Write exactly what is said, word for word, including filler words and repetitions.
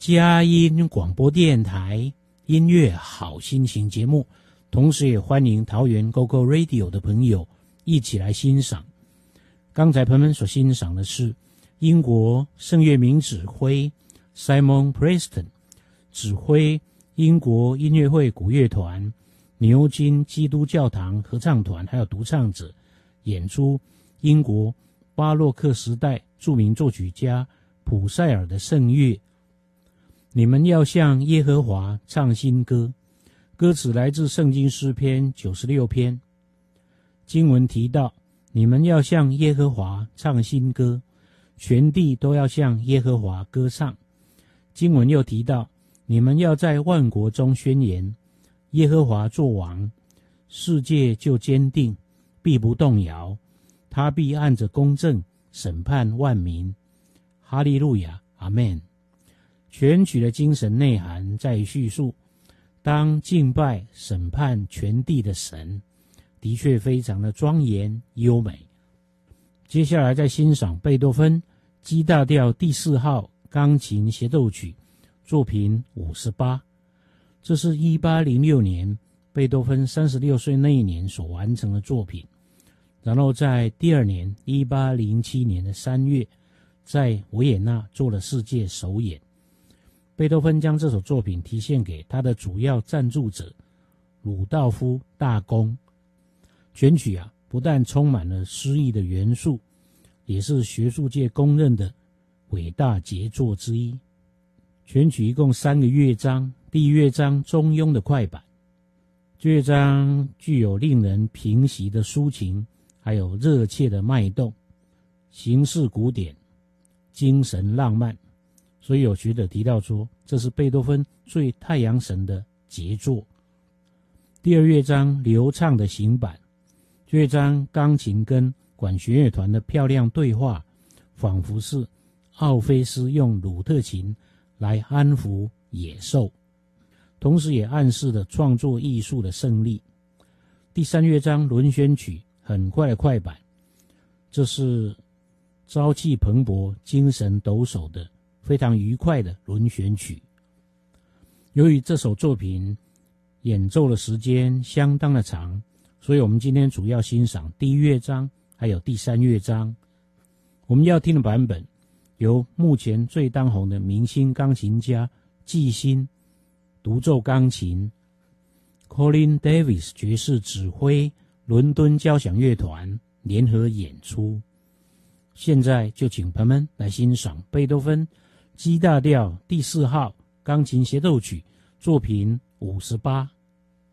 佳音广播电台音乐好心情节目，同时也欢迎桃园 Go Go Radio 的朋友一起来欣赏。刚才朋友们所欣赏的是英国圣乐名指挥 Simon Preston 指挥英国音乐会古乐团、牛津基督教堂合唱团还有独唱者演出英国巴洛克时代著名作曲家普塞尔的圣乐。你们要向耶和华唱新歌，歌词来自圣经诗篇九十六篇。经文提到，你们要向耶和华唱新歌，全地都要向耶和华歌唱。经文又提到，你们要在万国中宣言，耶和华作王，世界就坚定，必不动摇，他必按着公正审判万民。哈利路亚，阿们。全曲的精神内涵在于叙述，当敬拜审判全地的神，的确非常的庄严优美。接下来再欣赏贝多芬 G 大调第四号钢琴协奏曲作品五十八，这是一八零六年贝多芬三十六岁那一年所完成的作品，然后在第二年一八零七年的三月在维也纳做了世界首演。贝多芬将这首作品题献给他的主要赞助者鲁道夫大公。全曲啊，不但充满了诗意的元素，也是学术界公认的伟大杰作之一。全曲一共三个乐章，第一乐章中庸的快板，这乐章具有令人平息的抒情，还有热切的脉动，形式古典，精神浪漫。所以有学者提到说，这是贝多芬最太阳神的杰作。第二乐章流畅的行板，这乐章钢琴跟管弦乐团的漂亮对话，仿佛是奥菲斯用鲁特琴来安抚野兽，同时也暗示了创作艺术的胜利。第三乐章轮旋曲，很快的快板，这是朝气蓬勃、精神抖擞的非常愉快的轮旋曲。由于这首作品演奏的时间相当的长，所以我们今天主要欣赏第一乐章还有第三乐章。我们要听的版本由目前最当红的明星钢琴家季辛独奏钢琴， Colin Davis 爵士指挥，伦敦交响乐团联合演出。现在就请朋友们来欣赏贝多芬 G 大调第四号钢琴协奏曲作品五十八。